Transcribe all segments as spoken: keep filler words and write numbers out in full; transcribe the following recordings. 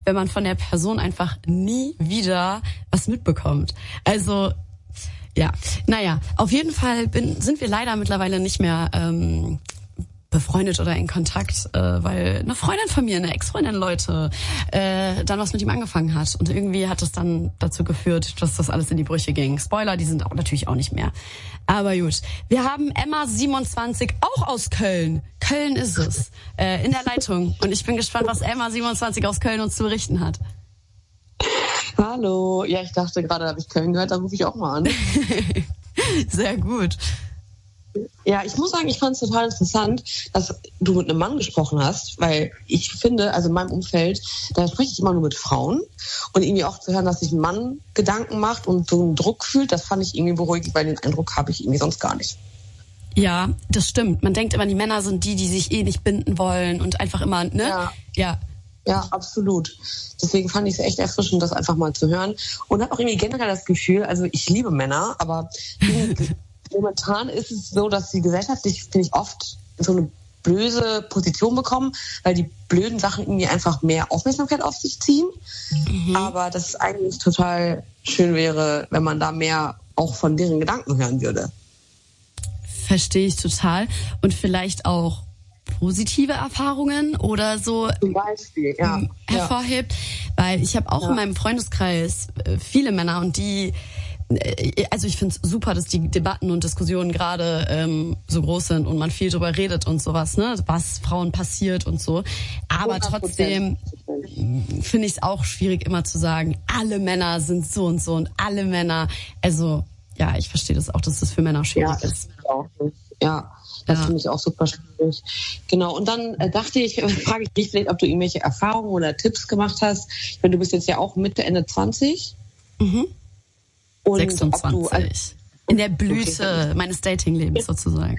wenn man von der Person einfach nie wieder was mitbekommt. Also, ja, naja, auf jeden Fall bin, sind wir leider mittlerweile nicht mehr ähm, befreundet oder in Kontakt, äh, weil eine Freundin von mir, eine Ex-Freundin, Leute, äh, dann was mit ihm angefangen hat. Und irgendwie hat es dann dazu geführt, dass das alles in die Brüche ging. Spoiler, die sind auch natürlich auch nicht mehr. Aber gut, wir haben Emma siebenundzwanzig, auch aus Köln. Köln ist es, äh, in der Leitung. Und ich bin gespannt, was Emma siebenundzwanzig aus Köln uns zu berichten hat. Hallo, ja, ich dachte gerade, da habe ich Köln gehört, da rufe ich auch mal an. Sehr gut. Ja, ich muss sagen, ich fand es total interessant, dass du mit einem Mann gesprochen hast, weil ich finde, also in meinem Umfeld, da spreche ich immer nur mit Frauen und irgendwie auch zu hören, dass sich ein Mann Gedanken macht und so einen Druck fühlt, das fand ich irgendwie beruhigend, weil den Eindruck habe ich irgendwie sonst gar nicht. Ja, das stimmt. Man denkt immer, die Männer sind die, die sich eh nicht binden wollen und einfach immer, ne? Ja. Ja. Ja, absolut. Deswegen fand ich es echt erfrischend, das einfach mal zu hören. Und habe auch irgendwie generell das Gefühl, also ich liebe Männer, aber momentan ist es so, dass die gesellschaftlich, finde ich, oft so eine böse Position bekommen, weil die blöden Sachen irgendwie einfach mehr Aufmerksamkeit auf sich ziehen. Mhm. Aber dass es eigentlich total schön wäre, wenn man da mehr auch von deren Gedanken hören würde. Verstehe ich total. Und vielleicht auch positive Erfahrungen oder so zum Beispiel, ja, hervorhebt. Ja. Weil ich habe auch ja. in meinem Freundeskreis viele Männer und die, also ich finde es super, dass die Debatten und Diskussionen gerade ähm, so groß sind und man viel drüber redet und sowas, ne, was Frauen passiert und so. Aber trotzdem finde ich es auch schwierig, immer zu sagen, alle Männer sind so und so und alle Männer, also ja, ich verstehe das auch, dass das für Männer schwierig ja, ist. Auch ja, das ja. finde ich auch super schwierig. Genau, und dann äh, dachte ich, frage ich dich vielleicht, ob du irgendwelche Erfahrungen oder Tipps gemacht hast. Ich meine, du bist jetzt ja auch Mitte, Ende zwanzig. Mhm. Und sechsundzwanzig. Ob du, also, in der Blüte okay. meines Datinglebens sozusagen.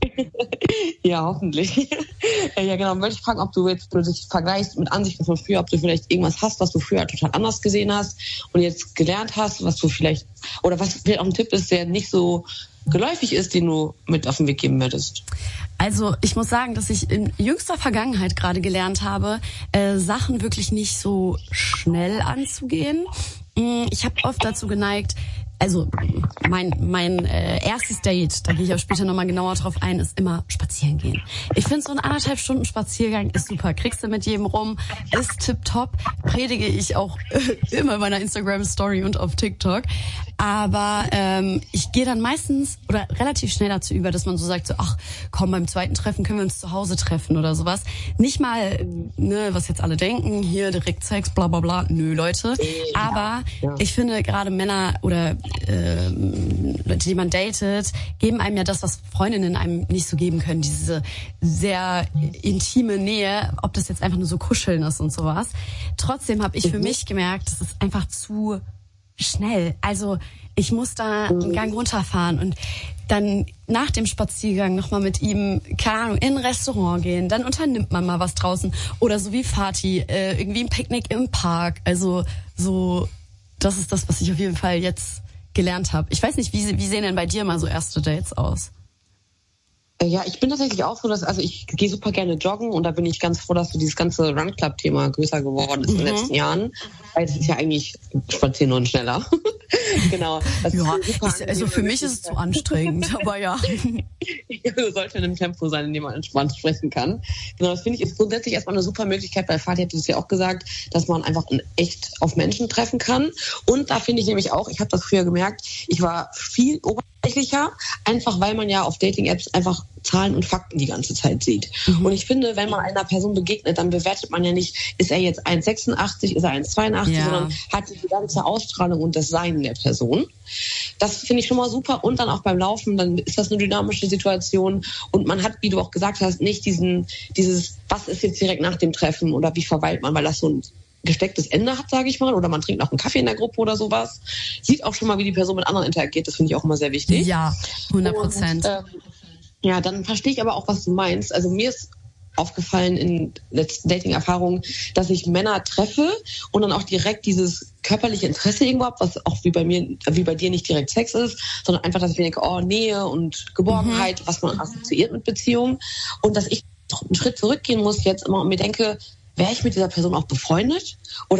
Ja, hoffentlich. Ja, genau. Wollte ich fragen, ob du jetzt, wenn du dich vergleichst mit Ansichten von früher, ob du vielleicht irgendwas hast, was du früher total anders gesehen hast und jetzt gelernt hast, was du vielleicht, oder was vielleicht auch ein Tipp ist, der nicht so geläufig ist, den du mit auf den Weg geben würdest? Also ich muss sagen, dass ich in jüngster Vergangenheit gerade gelernt habe, äh, Sachen wirklich nicht so schnell anzugehen. Ich habe oft dazu geneigt, also mein mein äh, erstes Date, da gehe ich auch später nochmal genauer drauf ein, ist immer spazieren gehen. Ich finde, so ein anderthalb Stunden Spaziergang ist super. Kriegst du mit jedem rum, ist tipptopp. Predige ich auch äh, immer in meiner Instagram-Story und auf TikTok. Aber ähm, ich gehe dann meistens oder relativ schnell dazu über, dass man so sagt, so, ach komm, beim zweiten Treffen können wir uns zu Hause treffen oder sowas. Nicht mal, ne, was jetzt alle denken, hier direkt Sex, bla bla bla. Nö, Leute. Aber ja. ich finde, gerade Männer oder äh, Leute, die man datet, geben einem ja das, was Freundinnen einem nicht so geben können. Diese sehr intime Nähe, ob das jetzt einfach nur so kuscheln ist und sowas. Trotzdem habe ich für mich gemerkt, das ist einfach zu schnell. Also ich muss da einen Gang runterfahren und dann nach dem Spaziergang nochmal mit ihm, keine Ahnung, in ein Restaurant gehen. Dann unternimmt man mal was draußen. Oder so wie Fatih, äh, irgendwie ein Picknick im Park. Also so, das ist das, was ich auf jeden Fall jetzt gelernt habe. Ich weiß nicht, wie, wie sehen denn bei dir mal so erste Dates aus? Ja, ich bin tatsächlich auch so, dass, also ich gehe super gerne joggen und da bin ich ganz froh, dass so dieses ganze Run-Club-Thema größer geworden ist mhm. in den letzten Jahren. Weil es ist ja eigentlich spazieren nur schneller. Genau. Das ja, ist, also für mich ist es zu anstrengend, aber ja. Ja, sollte in einem Tempo sein, in dem man entspannt sprechen kann. Genau, das finde ich ist grundsätzlich erstmal eine super Möglichkeit, weil Fatih hat es ja auch gesagt, dass man einfach echt auf Menschen treffen kann. Und da finde ich nämlich auch, ich habe das früher gemerkt, ich war viel oberflächlicher, einfach weil man ja auf Dating-Apps einfach Zahlen und Fakten die ganze Zeit sieht. Mhm. Und ich finde, wenn man einer Person begegnet, dann bewertet man ja nicht, ist er jetzt eins Komma sechsundachtzig, ist er eins Komma zweiundachtzig, ja. sondern hat die ganze Ausstrahlung und das Sein der Person. Das finde ich schon mal super. Und dann auch beim Laufen, dann ist das eine dynamische Situation. Und man hat, wie du auch gesagt hast, nicht diesen, dieses, was ist jetzt direkt nach dem Treffen oder wie verweilt man, weil das so ein gestecktes Ende hat, sage ich mal, oder man trinkt noch einen Kaffee in der Gruppe oder sowas. Sieht auch schon mal, wie die Person mit anderen interagiert. Das finde ich auch immer sehr wichtig. Ja, hundert Prozent. Ähm, ja, dann verstehe ich aber auch, was du meinst. Also mir ist aufgefallen in letzten Dating-Erfahrungen, dass ich Männer treffe und dann auch direkt dieses körperliche Interesse irgendwo habe, was auch wie bei mir, wie bei dir nicht direkt Sex ist, sondern einfach, dass ich mir denke, oh, Nähe und Geborgenheit, mhm. was man assoziiert mit Beziehungen, und dass ich einen Schritt zurückgehen muss jetzt immer und mir denke, wäre ich mit dieser Person auch befreundet? Oder